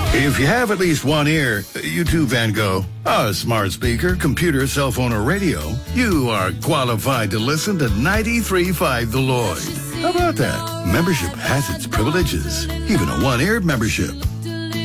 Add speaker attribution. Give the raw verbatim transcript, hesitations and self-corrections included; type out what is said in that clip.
Speaker 1: If you have at least one ear, you too, Van Gogh, a smart speaker, computer, cell phone, or radio, you are qualified to listen to ninety-three point five The Lloyd. How about that? Membership has its privileges, even a one-ear membership.